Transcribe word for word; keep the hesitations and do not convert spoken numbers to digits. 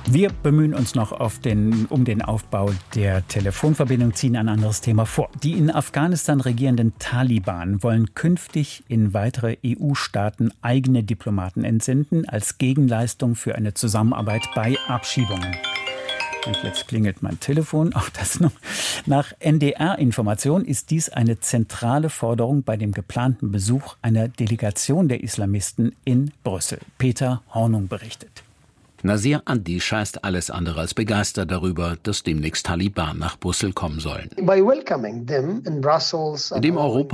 Wir bemühen uns noch auf den, um den Aufbau der Telefonverbindung, ziehen ein anderes Thema vor. Die in Afghanistan regierenden Taliban wollen künftig in weitere E U-Staaten eigene Diplomaten entsenden, als Gegenleistung für eine Zusammenarbeit bei Abschiebungen. Und jetzt klingelt mein Telefon, auch das noch. Nach N D R-Information ist dies eine zentrale Forderung bei dem geplanten Besuch einer Delegation der Islamisten in Brüssel. Peter Hornung berichtet. Nasir Andisha ist alles andere als begeistert darüber, dass demnächst Taliban nach Brüssel kommen sollen. By welcoming them in Brussels, Indem Europa